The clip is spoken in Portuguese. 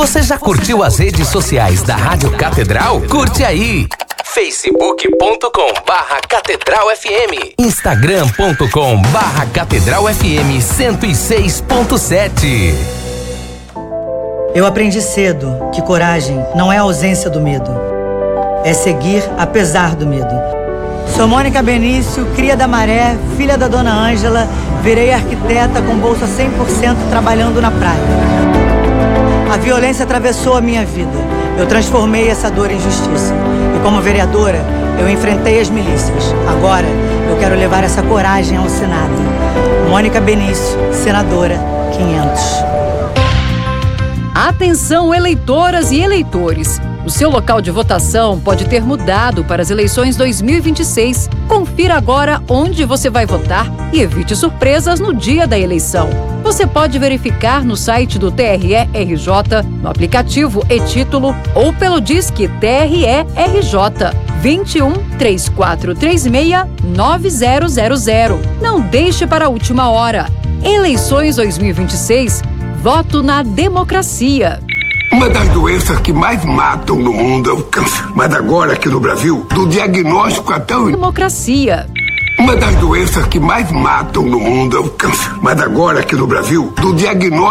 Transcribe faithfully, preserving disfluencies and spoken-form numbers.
Você já curtiu as redes sociais da Rádio Catedral? Curte aí! facebook ponto com barra Catedral F M, instagram ponto com barra Catedral F M cento e seis ponto sete. Eu aprendi cedo que coragem não é a ausência do medo, é seguir apesar do medo. Sou Mônica Benício, cria da Maré, filha da Dona Ângela, virei arquiteta com bolsa cem por cento trabalhando na praia. A violência atravessou a minha vida, eu transformei essa dor em justiça. E como vereadora, eu enfrentei as milícias. Agora, eu quero levar essa coragem ao Senado. Mônica Benício, senadora quinhentos. Atenção, eleitoras e eleitores! O seu local de votação pode ter mudado para as eleições dois mil e vinte e seis. Confira agora onde você vai votar e evite surpresas no dia da eleição. Você pode verificar no site do T R E R J, no aplicativo e-Título ou pelo Disque T R E R J vinte e um, três quatro três seis, nove zero zero zero. Não deixe para a última hora. Eleições dois mil e vinte e seis. Voto na democracia. Uma das doenças que mais matam no mundo é o câncer. Mas agora, aqui no Brasil, do diagnóstico até o... Democracia. Uma das doenças que mais matam no mundo é o câncer. Mas agora, aqui no Brasil, do diagnóstico